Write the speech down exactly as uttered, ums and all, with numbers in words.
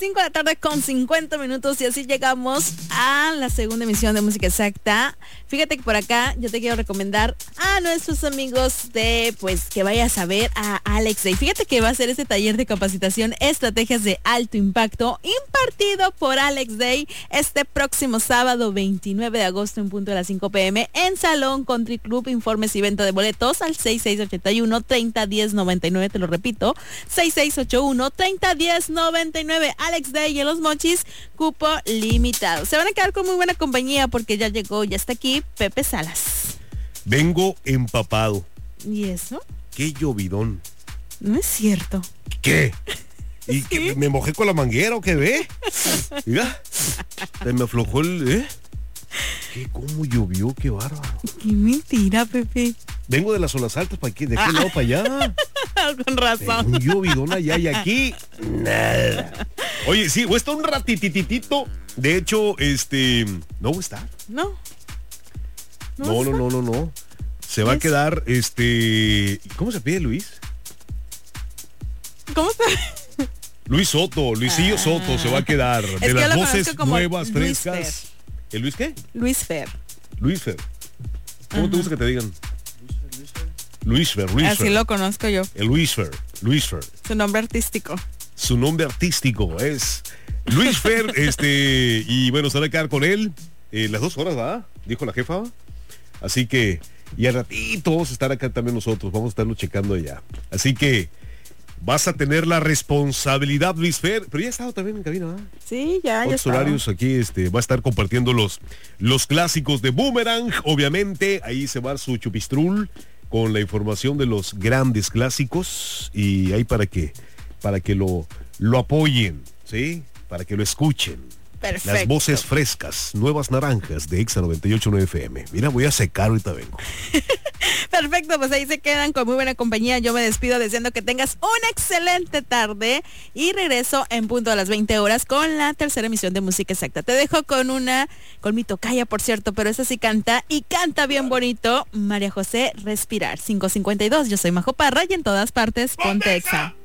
cinco de la tarde con cincuenta minutos y así llegamos a la segunda emisión de Música Exacta. Fíjate que por acá yo te quiero recomendar a nuestros amigos de, pues, que vayas a ver a Alex Day. Fíjate que va a ser este taller de capacitación Estrategias de Alto Impacto impartido por Alex Day este próximo sábado veintinueve de agosto en punto de las cinco pm en Salón Country Club. Informes y venta de boletos al seis seis ocho uno, tres cero uno cero nueve nueve, te lo repito, seis seis ocho uno, tres cero uno cero nueve nueve. Alex Day y en Los Mochis, cupo limitado. Se van a quedar con muy buena compañía porque ya llegó, ya está aquí Pepe Salas. Vengo empapado. ¿Y eso? Qué llovidón. No es cierto. ¿Qué? ¿Y ¿Sí? que me mojé con la manguera o qué ve? Mira, se me aflojó el... ¿eh? ¿Qué? ¿Cómo llovió? Qué bárbaro. Qué mentira, Pepe. Vengo de las olas altas, ¿para qué? ¿De qué ah. lado para allá? Con razón. Un llovidón allá y aquí, nada. Oye, sí, voy a estar un ratititito. De hecho, este... ¿No voy a estar? No. No, no, no, no, no. no. Se va a quedar, este... ¿Cómo se pide Luis? ¿Cómo se...? Luis Soto, Luisillo ah. Soto se va a quedar. Es de las voces nuevas, Luis frescas. Fer. ¿El Luis qué? Luis Fer. Luis Fer. ¿Cómo Ajá. te gusta que te digan? Luis Fer, Luis Fer. Luis Así Fer. lo conozco yo. El Luis Fer. Luis Fer. Su nombre artístico. Su nombre artístico es Luis Fer, este, y bueno, se va a quedar con él eh, las dos horas, ¿verdad? Dijo la jefa. Así que, y al ratito vamos a estar acá también nosotros, vamos a estarlo checando allá. Así que vas a tener la responsabilidad, Luis Fer, pero ya ha estado también en cabina, ¿verdad? Sí, ya, ya Otros horarios aquí, este, va a estar compartiendo los, los clásicos de Boomerang, obviamente, ahí se va su chupistrul con la información de los grandes clásicos y ahí para que, para que lo, lo apoyen, ¿sí? Para que lo escuchen. Perfecto. Las voces frescas, nuevas naranjas de Exa noventa y ocho punto nueve F M. Mira, voy a secar, ahorita vengo. Perfecto, pues ahí se quedan con muy buena compañía. Yo me despido deseando que tengas una excelente tarde y regreso en punto a las veinte horas con la tercera emisión de Música Exacta. Te dejo con una, con mi tocaya, por cierto, pero esa sí canta y canta bien bonito. María José, Respirar. cinco cincuenta y dos, yo soy Majo Parra y en todas partes ponte Exa.